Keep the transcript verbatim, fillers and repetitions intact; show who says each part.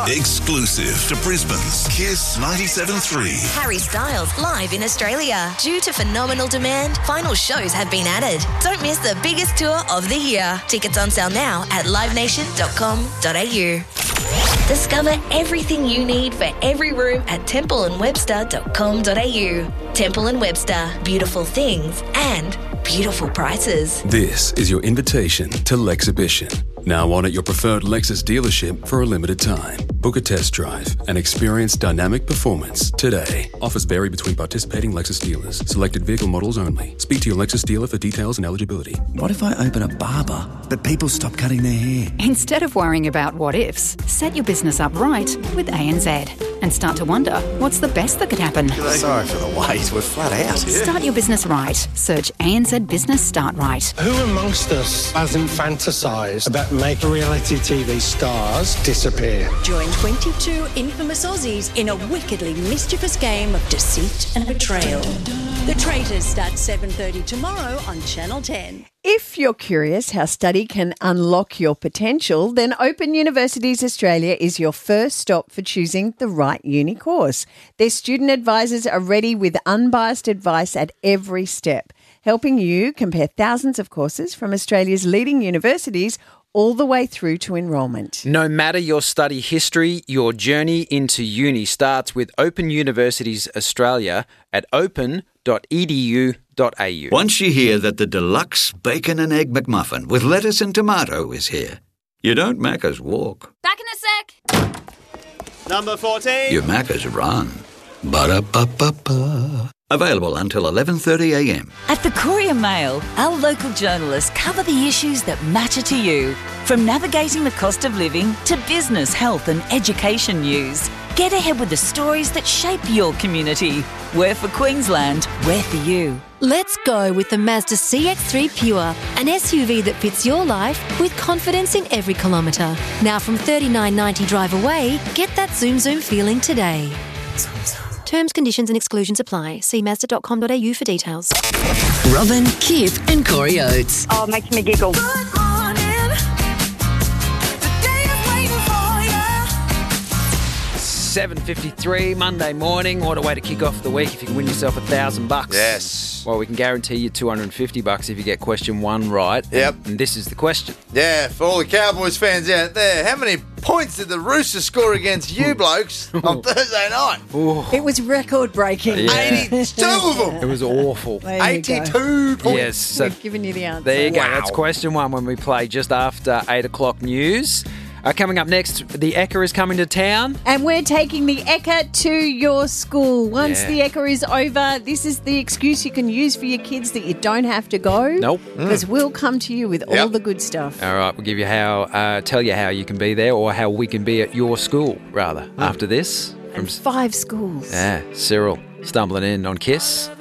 Speaker 1: Exclusive to Brisbane's Kiss ninety-seven point three.
Speaker 2: Harry Styles live in Australia. Due to phenomenal demand, final shows have been added. Don't miss the biggest tour of the year. Tickets on sale now at live nation dot com dot a u. Discover everything you need for every room at temple and webster dot com dot a u. Temple and Webster, beautiful things and beautiful prices.
Speaker 3: This is your invitation to Lexhibition. Now on at your preferred Lexus dealership for a limited time. Book a test drive and experience dynamic performance today. Offers vary between participating Lexus dealers. Selected vehicle models only. Speak to your Lexus dealer for details and eligibility.
Speaker 4: What if I open a barber, but people stop cutting their hair?
Speaker 5: Instead of worrying about what ifs, set your business up right with A N Z and start to wonder what's the best that could happen.
Speaker 4: Sorry for the wait, we're flat out.
Speaker 5: Start your business right. Search A N Z Business Start Right.
Speaker 6: Who amongst us hasn't fantasised about making reality T V stars disappear?
Speaker 7: Join twenty-two infamous Aussies in a wickedly mischievous game of deceit and betrayal. The Traitors starts seven thirty tomorrow on Channel ten.
Speaker 8: If you're curious how study can unlock your potential, then Open Universities Australia is your first stop for choosing the right uni course. Their student advisors are ready with unbiased advice at every step, helping you compare thousands of courses from Australia's leading universities all the way through to enrolment.
Speaker 9: No matter your study history, your journey into uni starts with Open Universities Australia at open dot e d u dot a u.
Speaker 10: Once you hear that the deluxe bacon and egg McMuffin with lettuce and tomato is here, you don't Macca's walk.
Speaker 11: Back in a sec.
Speaker 12: Number fourteen.
Speaker 10: You Macca's run. Ba-da-ba-ba-ba. Available until eleven thirty a m.
Speaker 13: At the Courier Mail, our local journalists cover the issues that matter to you. From navigating the cost of living to business, health and education news. Get ahead with the stories that shape your community. We're for Queensland, we're for you.
Speaker 14: Let's go with the Mazda C X three Pure, an S U V that fits your life with confidence in every kilometre. Now from thirty-nine ninety drive away, get that zoom zoom feeling today. Terms, conditions and exclusions apply. See mazda dot com dot a u for details.
Speaker 15: Robin, Kip and Corey Oates.
Speaker 16: Oh, it makes me giggle.
Speaker 9: seven fifty-three Monday morning. What a way to kick off the week if you can win yourself a thousand bucks.
Speaker 17: Yes.
Speaker 9: Well, we can guarantee you two hundred fifty bucks if you get question one right.
Speaker 17: Yep.
Speaker 9: And, and this is the question.
Speaker 17: Yeah, for all the Cowboys fans out there, how many points did the Roosters score against you blokes on Thursday night?
Speaker 9: Ooh.
Speaker 8: It was record-breaking.
Speaker 9: Yeah.
Speaker 17: eighty-two of them.
Speaker 9: It was awful.
Speaker 17: eighty-two points.
Speaker 9: Yes. So
Speaker 8: We've given you the answer.
Speaker 9: there you go.
Speaker 17: Wow.
Speaker 9: That's question one when we play just after eight o'clock news. Uh, coming up next, the Ekka is coming to town.
Speaker 8: And we're taking the Ekka to your school. Once
Speaker 9: Yeah.
Speaker 8: the Ekka is over, this is the excuse you can use for your kids that you don't have to go.
Speaker 9: Nope.
Speaker 8: Because we'll come to you with
Speaker 17: Yep.
Speaker 8: all the good stuff.
Speaker 9: All right, we'll give you how, uh, tell you how you can be there or how we can be at your school, rather, after this. From
Speaker 8: And five schools.
Speaker 9: Yeah, Cyril stumbling in on Kiss.